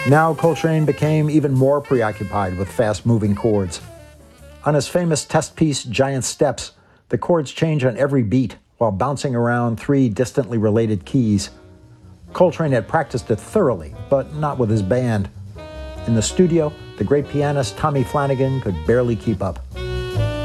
Now Coltrane became even more preoccupied with fast-moving chords. On his famous test piece, Giant Steps, the chords change on every beat while bouncing around three distantly related keys. Coltrane had practiced it thoroughly, but not with his band. In the studio, the great pianist Tommy Flanagan could barely keep up.